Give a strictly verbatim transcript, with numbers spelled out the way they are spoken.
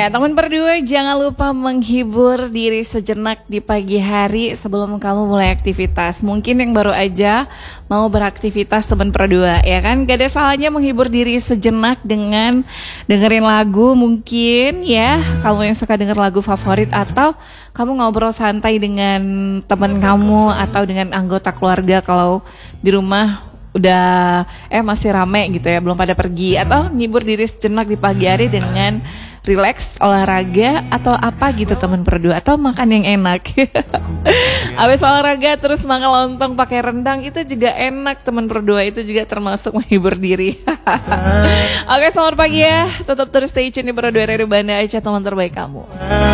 Ya, teman berdua jangan lupa menghibur diri sejenak di pagi hari sebelum kamu mulai aktivitas. Mungkin yang baru aja mau beraktivitas teman berdua, ya kan? Gak ada salahnya menghibur diri sejenak dengan dengerin lagu mungkin ya. Kamu yang suka denger lagu favorit atau kamu ngobrol santai dengan teman kamu atau dengan anggota keluarga kalau di rumah udah eh masih rame gitu ya, belum pada pergi, atau ngibur diri sejenak di pagi hari dengan relax, olahraga atau apa gitu teman berdua, atau makan yang enak. Habis olahraga terus makan lontong pakai rendang itu juga enak teman berdua, itu juga termasuk menghibur diri. Oke, selamat pagi ya. Tetap terus stay tune di Berdua Radio Banda Aceh, teman terbaik kamu.